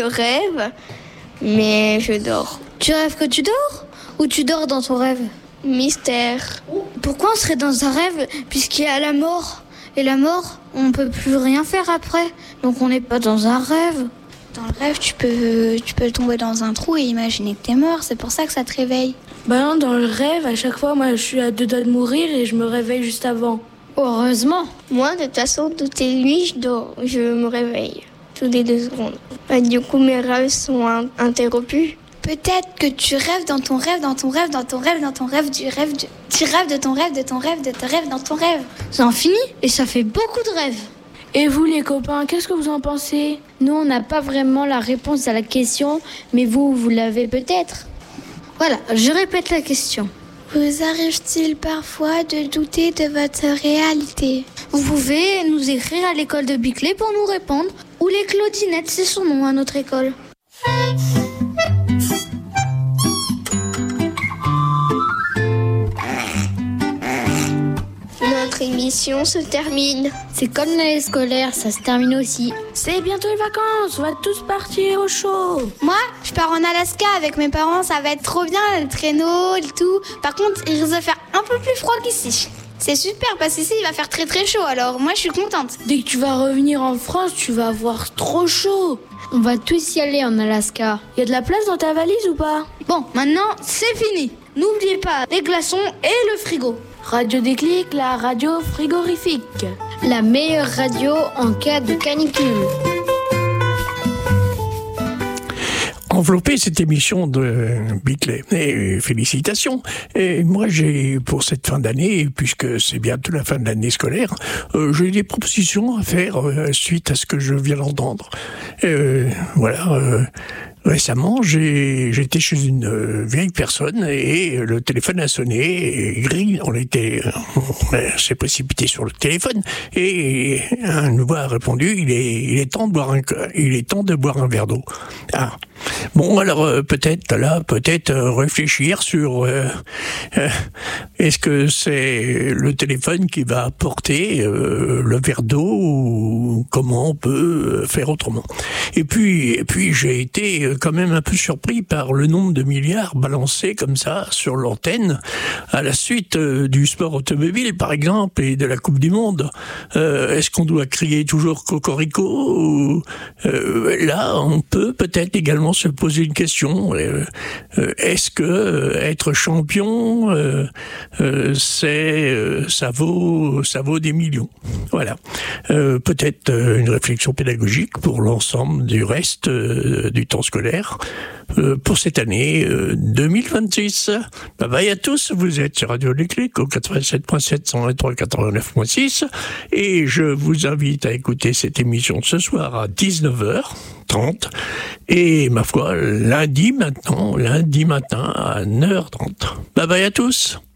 rêve, mais je dors. Tu rêves que tu dors ou tu dors dans ton rêve? Mystère. Pourquoi on serait dans un rêve puisqu'il y a la mort? Et la mort, on peut plus rien faire après. Donc on n'est pas dans un rêve. Dans le rêve, tu peux tomber dans un trou et imaginer que t'es mort. C'est pour ça que ça te réveille. Bah non, dans le rêve, à chaque fois, moi, je suis à 2 doigts de mourir et je me réveille juste avant. Heureusement. Moi, de toute façon, toutes les nuits, je me réveille. Toutes les 2 secondes. Du coup, mes rêves sont interrompus. Peut-être que tu rêves dans ton rêve, dans ton rêve, dans ton rêve, dans ton rêve, tu rêves de ton rêve, de ton rêve, de ton rêve, dans ton rêve. C'est infini et ça fait beaucoup de rêves. Et vous, les copains, qu'est-ce que vous en pensez? Nous, on n'a pas vraiment la réponse à la question, mais vous l'avez peut-être. Voilà, je répète la question. Vous arrive-t-il parfois de douter de votre réalité? Vous pouvez nous écrire à l'école de Biclay pour nous répondre, ou les Claudinettes, c'est son nom à notre école. Notre émission se termine. C'est comme l'année scolaire, ça se termine aussi. C'est bientôt les vacances, on va tous partir au chaud. Moi, je pars en Alaska avec mes parents, ça va être trop bien, le traîneau, le tout. Par contre, il risque de faire un peu plus froid qu'ici. C'est super parce qu'ici il va faire très très chaud, alors moi je suis contente. Dès que tu vas revenir en France, tu vas avoir trop chaud. On va tous y aller en Alaska. Y a de la place dans ta valise ou pas? Bon, maintenant c'est fini. N'oubliez pas les glaçons et le frigo. Radio Déclic, la radio frigorifique. La meilleure radio en cas de canicule. Enveloppé cette émission de Biclay. Et félicitations. Et moi, pour cette fin d'année, puisque c'est bientôt la fin de l'année scolaire, j'ai des propositions à faire suite à ce que je viens d'entendre. Récemment, j'étais chez une vieille personne et le téléphone a sonné et on s'est précipité sur le téléphone et un nouveau a répondu il est temps de boire un verre d'eau. Ah. Bon, alors peut-être réfléchir sur est-ce que c'est le téléphone qui va apporter le verre d'eau ou comment on peut faire autrement. Et puis j'ai été quand même un peu surpris par le nombre de milliards balancés comme ça sur l'antenne à la suite du sport automobile par exemple et de la Coupe du Monde. Est-ce qu'on doit crier toujours Cocorico ou là on peut peut-être également se poser une question. Est-ce que être champion ça vaut des millions? Voilà. Peut-être une réflexion pédagogique pour l'ensemble du reste du temps scolaire pour cette année 2026. Bye bye à tous, vous êtes sur Radio Déclic au 87.7, 123, 89.6 et je vous invite à écouter cette émission ce soir à 19h30 et ma foi lundi matin à 9h30. Bye bye à tous.